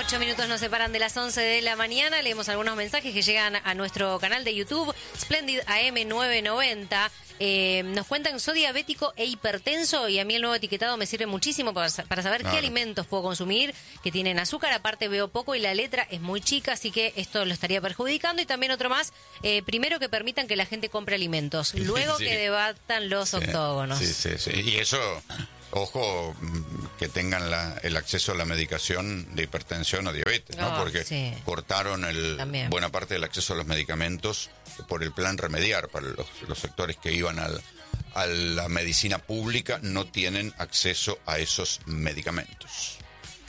8 minutos nos separan de las 11 de la mañana. Leemos algunos mensajes que llegan a nuestro canal de YouTube, Splendid AM990. Nos cuentan, soy diabético e hipertenso y a mí el nuevo etiquetado me sirve muchísimo para saber qué alimentos puedo consumir que tienen azúcar. Aparte veo poco y la letra es muy chica, así que esto lo estaría perjudicando. Y también otro más, primero que permitan que la gente compre alimentos, luego que debatan los octógonos. Sí. Y eso... Ojo, que tengan el acceso a la medicación de hipertensión o diabetes, ¿no? Porque cortaron buena parte del acceso a los medicamentos por el plan Remediar. Para los sectores que iban a la medicina pública no tienen acceso a esos medicamentos.